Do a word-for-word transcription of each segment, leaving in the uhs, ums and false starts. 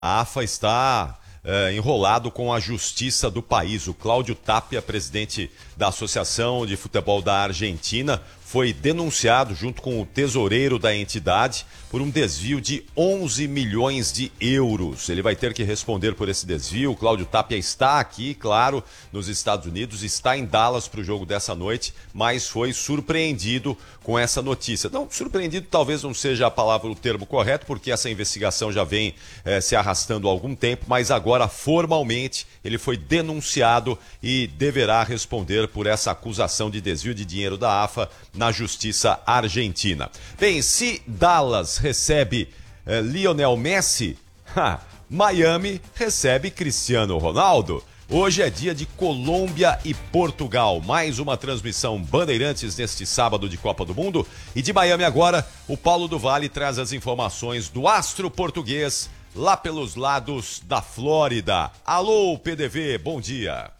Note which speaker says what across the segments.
Speaker 1: A AFA está uh, enrolado com a justiça do país. O Cláudio Tapia, presidente da Associação de Futebol da Argentina, foi denunciado junto com o tesoureiro da entidade por um desvio de onze milhões de euros. Ele vai ter que responder por esse desvio. O Cláudio Tapia está aqui, claro, nos Estados Unidos, está em Dallas para o jogo dessa noite, mas foi surpreendido com essa notícia. Não, surpreendido talvez não seja a palavra, o termo correto, porque essa investigação já vem eh, se arrastando há algum tempo, mas agora formalmente ele foi denunciado e deverá responder por essa acusação de desvio de dinheiro da AFA na justiça argentina. Bem, se Dallas recebe eh, Lionel Messi, ha, Miami recebe Cristiano Ronaldo. Hoje é dia de Colômbia e Portugal. Mais uma transmissão Bandeirantes neste sábado de Copa do Mundo. E de Miami agora, o Paulo do Vale traz as informações do astro português lá pelos lados da Flórida. Alô, P D V, bom dia.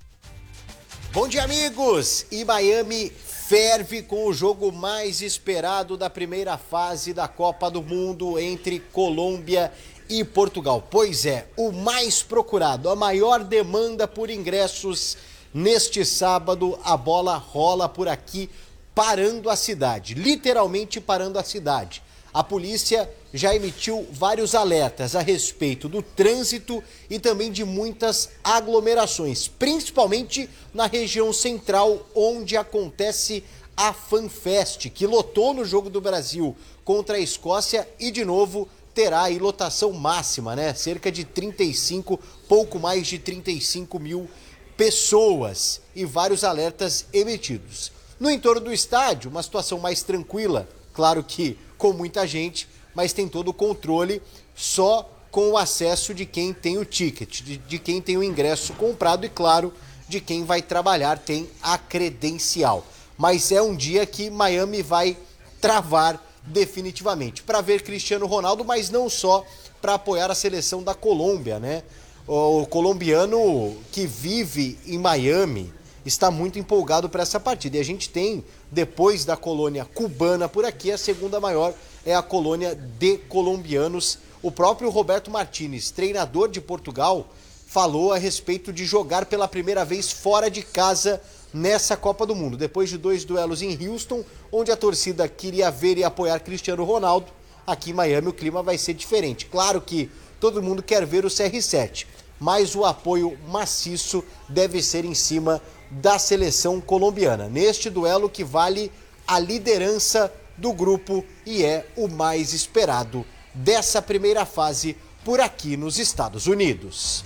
Speaker 2: Bom dia, amigos. E Miami ferve com o jogo mais esperado da primeira fase da Copa do Mundo entre Colômbia e Portugal. Pois é, o mais procurado, a maior demanda por ingressos neste sábado. A bola rola por aqui, parando a cidade, literalmente parando a cidade. A polícia já emitiu vários alertas a respeito do trânsito e também de muitas aglomerações, principalmente na região central, onde acontece a FanFest, que lotou no Jogo do Brasil contra a Escócia e, de novo, terá aí lotação máxima, né? Cerca de trinta e cinco, pouco mais de trinta e cinco mil pessoas e vários alertas emitidos. No entorno do estádio, uma situação mais tranquila, claro que com muita gente, mas tem todo o controle só com o acesso de quem tem o ticket, de, de quem tem o ingresso comprado e, claro, de quem vai trabalhar, tem a credencial. Mas é um dia que Miami vai travar definitivamente para ver Cristiano Ronaldo, mas não só para apoiar a seleção da Colômbia, né? O colombiano que vive em Miami está muito empolgado para essa partida. E a gente tem, depois da colônia cubana por aqui, a segunda maior é a colônia de colombianos. O próprio Roberto Martínez, treinador de Portugal, falou a respeito de jogar pela primeira vez fora de casa nessa Copa do Mundo. Depois de dois duelos em Houston, onde a torcida queria ver e apoiar Cristiano Ronaldo, aqui em Miami o clima vai ser diferente. Claro que todo mundo quer ver o C R sete, mas o apoio maciço deve ser em cima da seleção colombiana, neste duelo que vale a liderança do grupo e é o mais esperado dessa primeira fase por aqui nos Estados Unidos.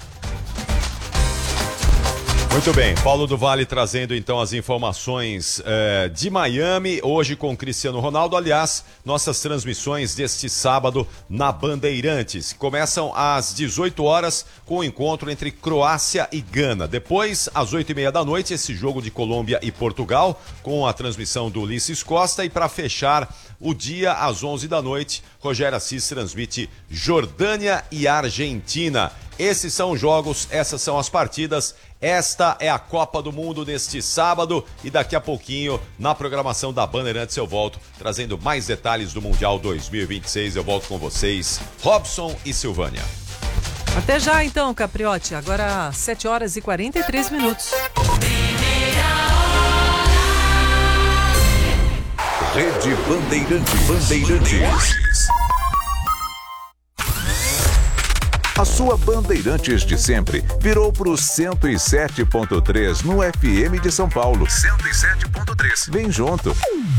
Speaker 1: Muito bem, Paulo do Vale trazendo então as informações eh, de Miami, hoje com Cristiano Ronaldo. Aliás, nossas transmissões deste sábado na Bandeirantes começam às dezoito horas com o encontro entre Croácia e Gana. Depois, às oito e meia da noite, esse jogo de Colômbia e Portugal com a transmissão do Ulisses Costa. E para fechar o dia, às onze da noite, Rogério Assis transmite Jordânia e Argentina. Esses são os jogos, essas são as partidas. Esta é a Copa do Mundo neste sábado e daqui a pouquinho, na programação da Bandeirantes, eu volto trazendo mais detalhes do Mundial dois mil e vinte e seis. Eu volto com vocês, Robson e Silvânia.
Speaker 3: Até já então, Capriotti. Agora sete horas e quarenta e três minutos.
Speaker 4: Rede Bandeirantes. Bandeirantes. A sua Bandeirantes de sempre virou pro cento e sete ponto três no F M de São Paulo. cento e sete ponto três. Vem junto.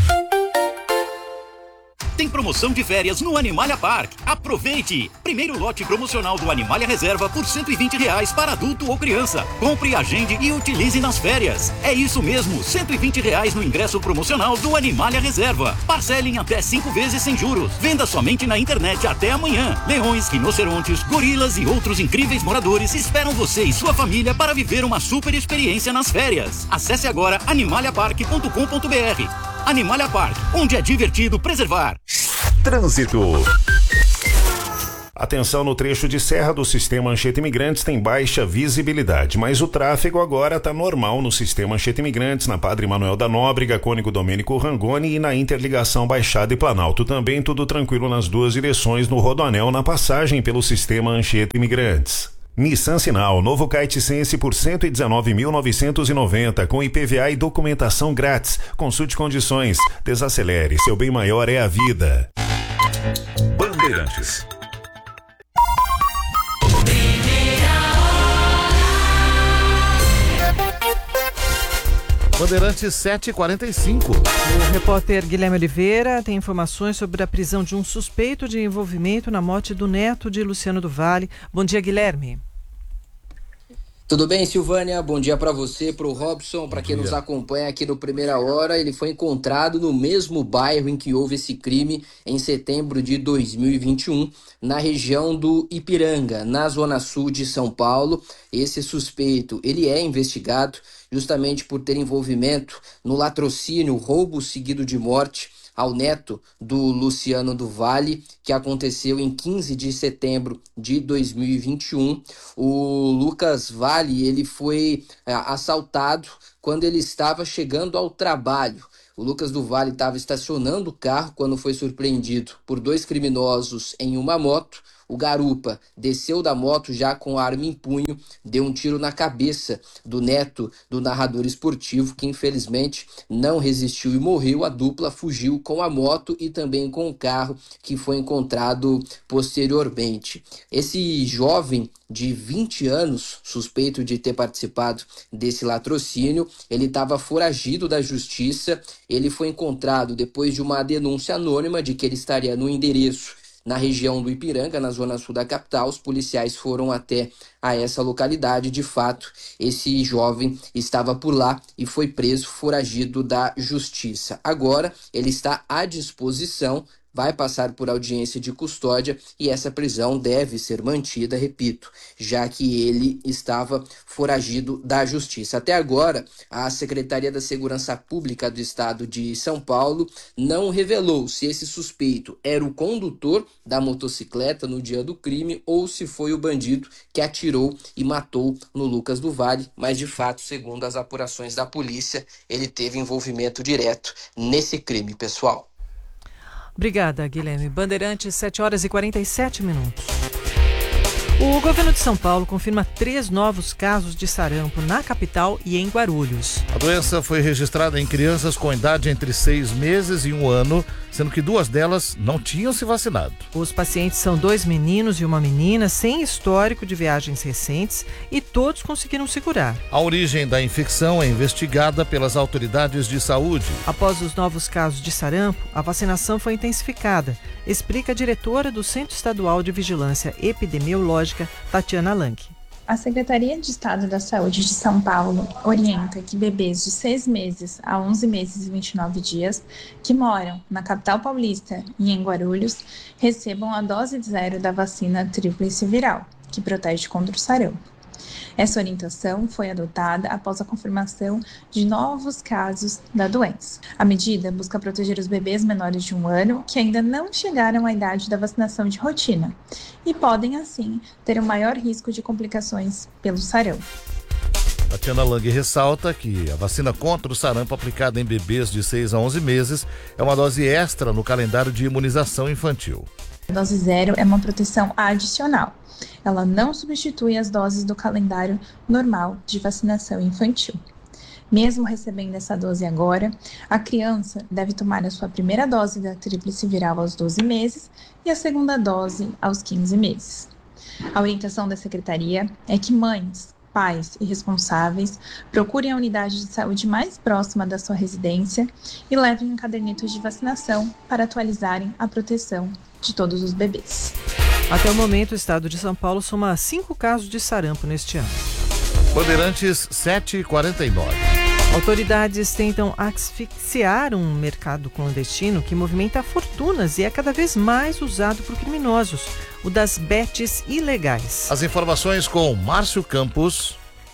Speaker 5: Tem promoção de férias no Animalia Park. Aproveite! Primeiro lote promocional do Animalia Reserva por cento e vinte reais para adulto ou criança. Compre, agende e utilize nas férias. É isso mesmo, cento e vinte reais no ingresso promocional do Animalia Reserva. Parcele em até cinco vezes sem juros. Venda somente na internet até amanhã. Leões, rinocerontes, gorilas e outros incríveis moradores esperam você e sua família para viver uma super experiência nas férias. Acesse agora animalia park ponto com ponto b r. Animalia Park, onde é divertido preservar.
Speaker 4: Trânsito.
Speaker 6: Atenção, no trecho de serra do sistema Anchieta Imigrantes tem baixa visibilidade, mas o tráfego agora está normal no sistema Anchieta Imigrantes, na Padre Manuel da Nóbrega, Cônigo Domênico Rangoni e na interligação Baixada e Planalto. Também tudo tranquilo nas duas direções no Rodoanel, na passagem pelo sistema Anchieta Imigrantes. Nissan Sinal, novo Kite Sense por cento e dezenove mil novecentos e noventa, com I P V A e documentação grátis. Consulte condições. Desacelere, seu bem maior é a vida.
Speaker 4: Bandeirantes.
Speaker 7: Bandeirantes sete e quarenta e cinco.
Speaker 3: O repórter Guilherme Oliveira tem informações sobre a prisão de um suspeito de envolvimento na morte do neto de Luciano do Vale. Bom dia, Guilherme.
Speaker 8: Tudo bem, Silvânia? Bom dia para você, para o Robson, para quem nos acompanha aqui no Primeira Hora. Ele foi encontrado no mesmo bairro em que houve esse crime em setembro de dois mil e vinte e um, na região do Ipiranga, na zona sul de São Paulo. Esse suspeito, ele é investigado justamente por ter envolvimento no latrocínio, roubo seguido de morte ao neto do Luciano do Vale, que aconteceu em quinze de setembro de dois mil e vinte e um. O Lucas Vale, ele foi é, assaltado quando ele estava chegando ao trabalho. O Lucas do Vale estava estacionando o carro quando foi surpreendido por dois criminosos em uma moto. O garupa desceu da moto já com a arma em punho, deu um tiro na cabeça do neto do narrador esportivo, que infelizmente não resistiu e morreu. A dupla fugiu com a moto e também com o carro que foi encontrado posteriormente. Esse jovem de vinte anos, suspeito de ter participado desse latrocínio, ele estava foragido da justiça. Ele foi encontrado depois de uma denúncia anônima de que ele estaria no endereço na região do Ipiranga, na zona sul da capital. Os policiais foram até a essa localidade. De fato, esse jovem estava por lá e foi preso, foragido da justiça. Agora, ele está à disposição, vai passar por audiência de custódia e essa prisão deve ser mantida, repito, já que ele estava foragido da justiça. Até agora, a Secretaria da Segurança Pública do Estado de São Paulo não revelou se esse suspeito era o condutor da motocicleta no dia do crime ou se foi o bandido que atirou e matou no Lucas do Vale, mas de fato, segundo as apurações da polícia, ele teve envolvimento direto nesse crime, pessoal.
Speaker 3: Obrigada, Guilherme. Bandeirantes, sete horas e quarenta e sete minutos. O governo de São Paulo confirma três novos casos de sarampo na capital e em Guarulhos.
Speaker 7: A doença foi registrada em crianças com idade entre seis meses e um ano, sendo que duas delas não tinham se vacinado.
Speaker 3: Os pacientes são dois meninos e uma menina sem histórico de viagens recentes e todos conseguiram se curar.
Speaker 7: A origem da infecção é investigada pelas autoridades de saúde.
Speaker 3: Após os novos casos de sarampo, a vacinação foi intensificada, explica a diretora do Centro Estadual de Vigilância Epidemiológica, Tatiana Lang.
Speaker 9: A Secretaria de Estado da Saúde de São Paulo orienta que bebês de seis meses a onze meses e vinte e nove dias que moram na capital paulista e em Guarulhos recebam a dose zero da vacina tríplice viral, que protege contra o sarampo. Essa orientação foi adotada após a confirmação de novos casos da doença. A medida busca proteger os bebês menores de um ano que ainda não chegaram à idade da vacinação de rotina e podem, assim, ter um maior risco de complicações pelo sarampo.
Speaker 7: Tatiana Lang ressalta que a vacina contra o sarampo aplicada em bebês de seis a onze meses é uma dose extra no calendário de imunização infantil.
Speaker 9: A dose zero é uma proteção adicional. Ela não substitui as doses do calendário normal de vacinação infantil. Mesmo recebendo essa dose agora, a criança deve tomar a sua primeira dose da tríplice viral aos doze meses e a segunda dose aos quinze meses. A orientação da Secretaria é que mães, pais e responsáveis procurem a unidade de saúde mais próxima da sua residência e levem cadernetos de vacinação para atualizarem a proteção de todos os bebês.
Speaker 3: Até o momento, o estado de São Paulo soma cinco casos de sarampo neste ano.
Speaker 7: Bandeirantes sete e quarenta e nove.
Speaker 3: Autoridades tentam asfixiar um mercado clandestino que movimenta fortunas e é cada vez mais usado por criminosos, o das bets ilegais.
Speaker 7: As informações com Márcio Campos.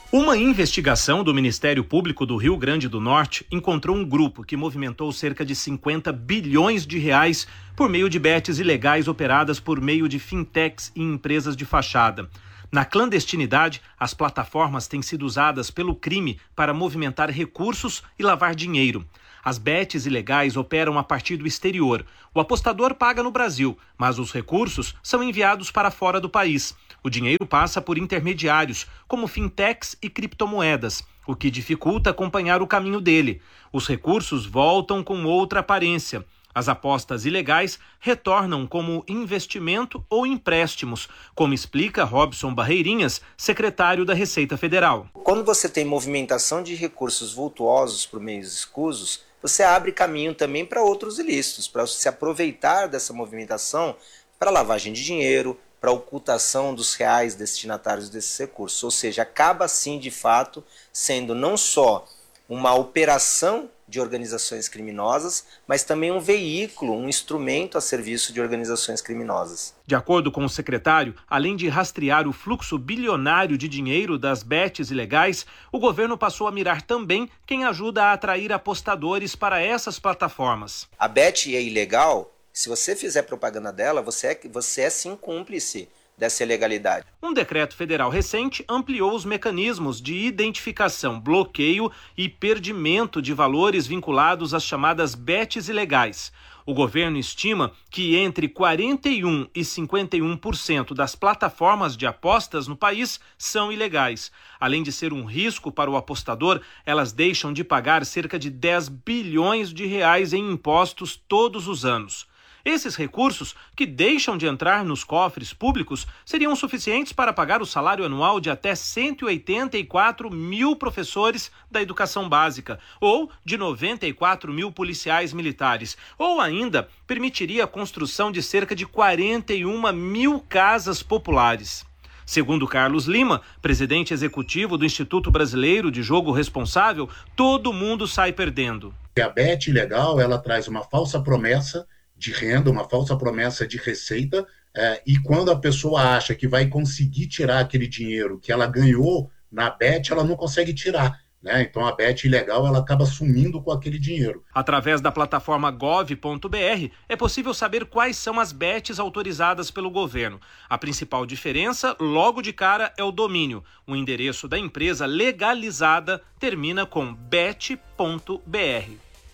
Speaker 10: Uma investigação do Ministério Público do Rio Grande do Norte encontrou um grupo que movimentou cerca de cinquenta bilhões de reais por meio de bets ilegais operadas por meio de fintechs e empresas de fachada. Na clandestinidade, as plataformas têm sido usadas pelo crime para movimentar recursos e lavar dinheiro. As bets ilegais operam a partir do exterior. O apostador paga no Brasil, mas os recursos são enviados para fora do país. O dinheiro passa por intermediários, como fintechs e criptomoedas, o que dificulta acompanhar o caminho dele. Os recursos voltam com outra aparência. As apostas ilegais retornam como investimento ou empréstimos, como explica Robson Barreirinhas, secretário da Receita Federal.
Speaker 11: Quando você tem movimentação de recursos vultuosos por meios escusos, você abre caminho também para outros ilícitos, para se aproveitar dessa movimentação para lavagem de dinheiro, para ocultação dos reais destinatários desses recursos. Ou seja, acaba sim, de fato, sendo não só uma operação de organizações criminosas, mas também um veículo, um instrumento a serviço de organizações criminosas.
Speaker 10: De acordo com o secretário, além de rastrear o fluxo bilionário de dinheiro das bets ilegais, o governo passou a mirar também quem ajuda a atrair apostadores para essas plataformas.
Speaker 11: A bet é ilegal. Se você fizer propaganda dela, você é, você é sim cúmplice dessa ilegalidade.
Speaker 10: Um decreto federal recente ampliou os mecanismos de identificação, bloqueio e perdimento de valores vinculados às chamadas bets ilegais. O governo estima que entre quarenta e um por cento e cinquenta e um por cento das plataformas de apostas no país são ilegais. Além de ser um risco para o apostador, elas deixam de pagar cerca de dez bilhões de reais em impostos todos os anos. Esses recursos, que deixam de entrar nos cofres públicos, seriam suficientes para pagar o salário anual de até cento e oitenta e quatro mil professores da educação básica, ou de noventa e quatro mil policiais militares, ou ainda permitiria a construção de cerca de quarenta e uma mil casas populares. Segundo Carlos Lima, presidente executivo do Instituto Brasileiro de Jogo Responsável, todo mundo sai perdendo.
Speaker 12: A bet ilegal, ela traz uma falsa promessa de renda, uma falsa promessa de receita, é, e quando a pessoa acha que vai conseguir tirar aquele dinheiro que ela ganhou na bet, ela não consegue tirar, né? Então a bet ilegal, ela acaba sumindo com aquele dinheiro.
Speaker 10: Através da plataforma gov ponto br é possível saber quais são as bets autorizadas pelo governo. A principal diferença, logo de cara, é o domínio. O endereço da empresa legalizada termina com bet ponto br.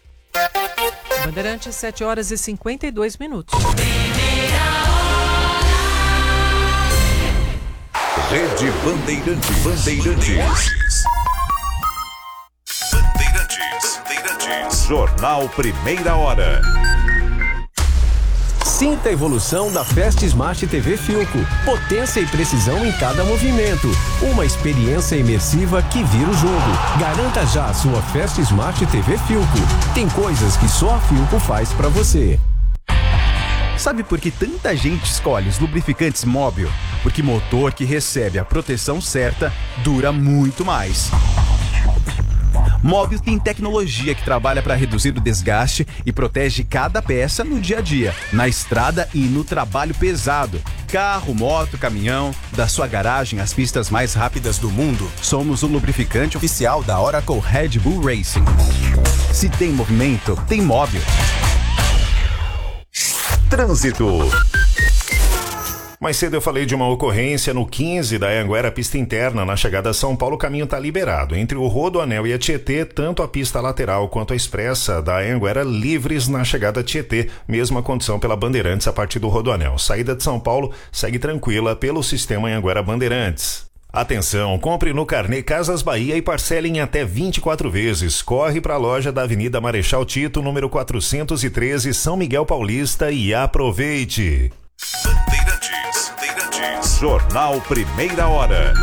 Speaker 3: Bandeirantes, sete horas e cinquenta e dois minutos.
Speaker 4: Rede Bandeirantes. Bandeirantes. Bandeirantes. Bandeirantes. Jornal Primeira Hora.
Speaker 13: Sinta a evolução da Fast Smart T V Philco. Potência e precisão em cada movimento. Uma experiência imersiva que vira o jogo. Garanta já a sua Fast Smart T V Philco. Tem coisas que só a Philco faz pra você.
Speaker 14: Sabe por que tanta gente escolhe os lubrificantes Móbil? Porque motor que recebe a proteção certa dura muito mais. Móbil tem tecnologia que trabalha para reduzir o desgaste e protege cada peça no dia a dia, na estrada e no trabalho pesado. Carro, moto, caminhão, da sua garagem às pistas mais rápidas do mundo, somos o lubrificante oficial da Oracle Red Bull Racing. Se tem movimento, tem Móbil.
Speaker 4: Trânsito.
Speaker 6: Mais cedo eu falei de uma ocorrência no quinze da Anhanguera, pista interna, na chegada a São Paulo. O caminho está liberado. Entre o Rodoanel e a Tietê, tanto a pista lateral quanto a expressa da Anhanguera livres na chegada a Tietê. Mesma condição pela Bandeirantes a partir do Rodoanel. Saída de São Paulo segue tranquila pelo sistema Anhanguera Bandeirantes. Atenção, compre no Carnê Casas Bahia e parcele em até vinte e quatro vezes. Corre para a loja da Avenida Marechal Tito, número quatrocentos e treze, São Miguel Paulista, e aproveite.
Speaker 4: Bandeirantes, Bandeirantes. Jornal Primeira Hora.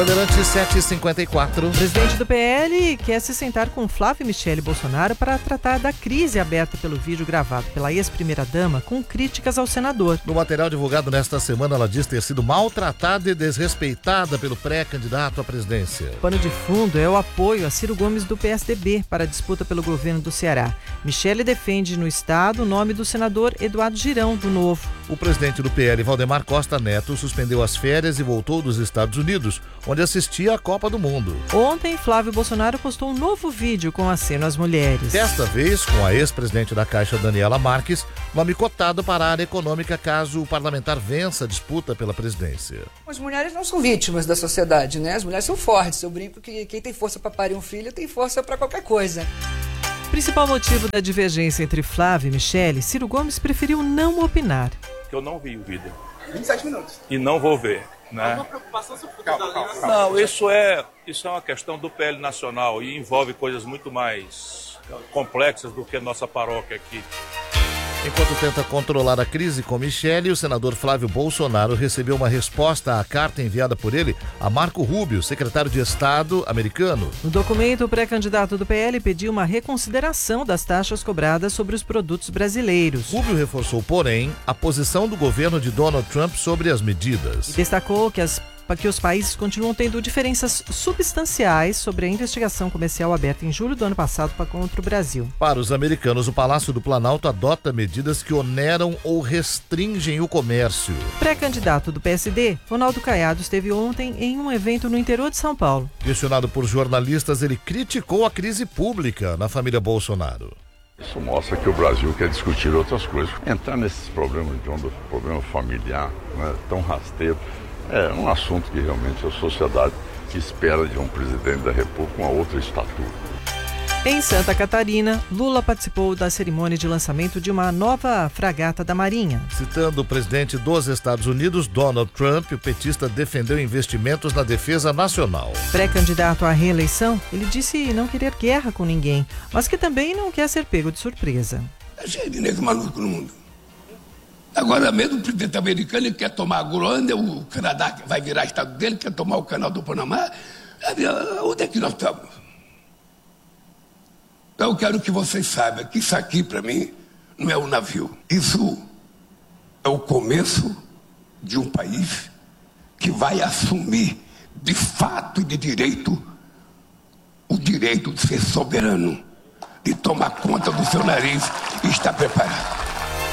Speaker 7: Bandeirantes sete e cinquenta e quatro.
Speaker 3: O presidente do P L quer se sentar com Flávio e Michele Bolsonaro para tratar da crise aberta pelo vídeo gravado pela ex-primeira-dama com críticas ao senador.
Speaker 7: No material divulgado nesta semana, ela diz ter sido maltratada e desrespeitada pelo pré-candidato à presidência.
Speaker 3: O pano de fundo é o apoio a Ciro Gomes do P S D B para a disputa pelo governo do Ceará. Michele defende no estado o nome do senador Eduardo Girão, do Novo.
Speaker 7: O presidente do P L, Valdemar Costa Neto, suspendeu as férias e voltou dos Estados Unidos, onde assistia à Copa do Mundo.
Speaker 3: Ontem, Flávio Bolsonaro postou um novo vídeo com aceno às mulheres.
Speaker 7: Desta vez, com a ex-presidente da Caixa, Daniela Marques, nome cotado para a área econômica caso o parlamentar vença a disputa pela presidência.
Speaker 15: As mulheres não são vítimas da sociedade, né? As mulheres são fortes. Eu brinco que quem tem força para parir um filho tem força para qualquer coisa.
Speaker 3: Principal motivo da divergência entre Flávio e Michele, Ciro Gomes preferiu não opinar.
Speaker 16: Eu não vi o vídeo.
Speaker 15: vinte e sete minutos.
Speaker 16: E não vou ver. Né?
Speaker 15: Uma preocupação sobre o futuro da aliança?
Speaker 16: Não, isso é, isso é uma questão do P L nacional e envolve coisas muito mais complexas do que a nossa paróquia aqui.
Speaker 7: Enquanto tenta controlar a crise com Michele, o senador Flávio Bolsonaro recebeu uma resposta à carta enviada por ele a Marco Rubio, secretário de Estado americano.
Speaker 3: No documento, o pré-candidato do P L pediu uma reconsideração das taxas cobradas sobre os produtos brasileiros.
Speaker 7: Rubio reforçou, porém, a posição do governo de Donald Trump sobre as medidas.
Speaker 3: E destacou que as que os países continuam tendo diferenças substanciais sobre a investigação comercial aberta em julho do ano passado contra o Brasil.
Speaker 7: Para os americanos, o Palácio do Planalto adota medidas que oneram ou restringem o comércio.
Speaker 3: Pré-candidato do P S D, Ronaldo Caiado esteve ontem em um evento no interior de São Paulo.
Speaker 7: Questionado por jornalistas, ele criticou a crise pública na família Bolsonaro.
Speaker 17: Isso mostra que o Brasil quer discutir outras coisas. Entrar nesses problemas de onda, problema familiar, né, tão rasteiro, é um assunto que realmente a sociedade espera de um presidente da República com uma outra estatura.
Speaker 3: Em Santa Catarina, Lula participou da cerimônia de lançamento de uma nova fragata da Marinha.
Speaker 7: Citando o presidente dos Estados Unidos, Donald Trump, o petista defendeu investimentos na defesa nacional.
Speaker 3: Pré-candidato à reeleição, ele disse não querer guerra com ninguém, mas que também não quer ser pego de surpresa.
Speaker 18: É cheio de negro maluco no mundo. Agora mesmo o presidente americano ele quer tomar a Groenlândia, o Canadá vai virar estado dele, quer tomar o canal do Panamá. Onde é que nós estamos? Então eu quero que vocês saibam que isso aqui para mim não é um navio. Isso é o começo de um país que vai assumir de fato e de direito o direito de ser soberano, de tomar conta do seu nariz e estar preparado.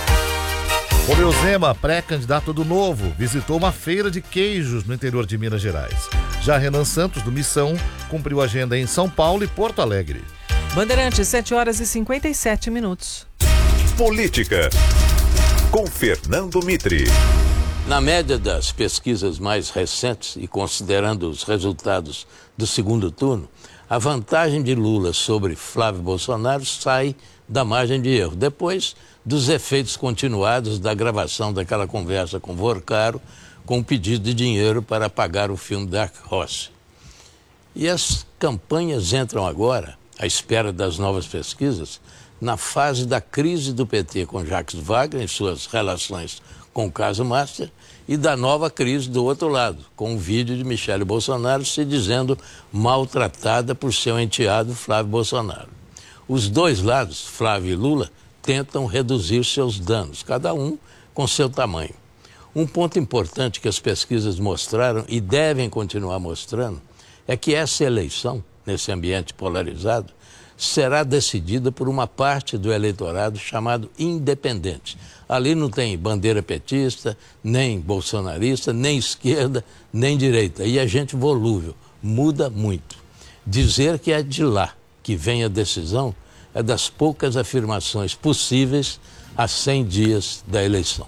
Speaker 7: Romeu Zema, pré-candidato do Novo, visitou uma feira de queijos no interior de Minas Gerais. Já Renan Santos, do Missão, cumpriu agenda em São Paulo e Porto Alegre.
Speaker 3: Bandeirantes, sete horas e cinquenta e sete minutos.
Speaker 4: Política, com Fernando Mitri.
Speaker 19: Na média das pesquisas mais recentes e considerando os resultados do segundo turno, a vantagem de Lula sobre Flávio Bolsonaro sai da margem de erro. Depois dos efeitos continuados da gravação daquela conversa com Vorcaro, com o pedido de dinheiro para pagar o filme Dark Horse. E as campanhas entram agora, à espera das novas pesquisas, na fase da crise do P T com Jacques Wagner em suas relações com o caso Master e da nova crise do outro lado, com o vídeo de Michele Bolsonaro se dizendo maltratada por seu enteado Flávio Bolsonaro. Os dois lados, Flávio e Lula, tentam reduzir seus danos, cada um com seu tamanho. Um ponto importante que as pesquisas mostraram e devem continuar mostrando é que essa eleição, nesse ambiente polarizado, será decidida por uma parte do eleitorado chamado independente. Ali não tem bandeira petista, nem bolsonarista, nem esquerda, nem direita. E a gente volúvel, muda muito. Dizer que é de lá que vem a decisão é das poucas afirmações possíveis a cem dias da eleição.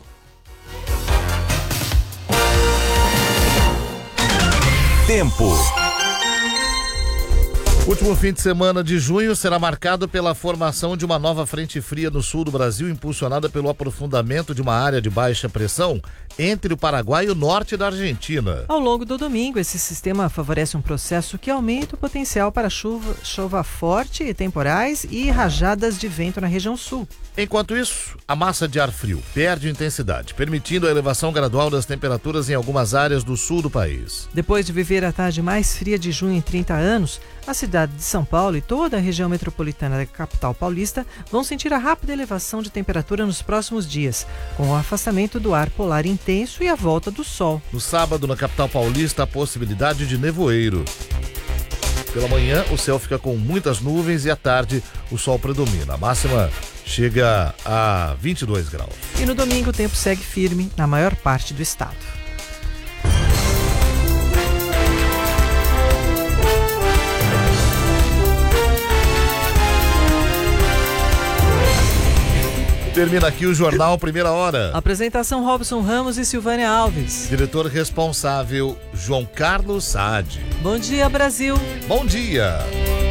Speaker 4: Tempo.
Speaker 7: O último fim de semana de junho será marcado pela formação de uma nova frente fria no sul do Brasil, impulsionada pelo aprofundamento de uma área de baixa pressão entre o Paraguai e o norte da Argentina.
Speaker 3: Ao longo do domingo, esse sistema favorece um processo que aumenta o potencial para chuva, chuva forte e temporais e rajadas de vento na região sul.
Speaker 7: Enquanto isso, a massa de ar frio perde intensidade, permitindo a elevação gradual das temperaturas em algumas áreas do sul do país.
Speaker 3: Depois de viver a tarde mais fria de junho em trinta anos, a cidade de São Paulo e toda a região metropolitana da capital paulista vão sentir a rápida elevação de temperatura nos próximos dias, com o afastamento do ar polar intenso e a volta do sol.
Speaker 7: No sábado, na capital paulista, a possibilidade de nevoeiro. Pela manhã, o céu fica com muitas nuvens e à tarde o sol predomina. A máxima chega a vinte e dois graus.
Speaker 3: E no domingo o tempo segue firme na maior parte do estado.
Speaker 7: Termina aqui o Jornal Primeira Hora.
Speaker 3: Apresentação Robson Ramos e Silvânia Alves.
Speaker 7: Diretor responsável João Carlos Saad.
Speaker 3: Bom dia, Brasil.
Speaker 7: Bom dia.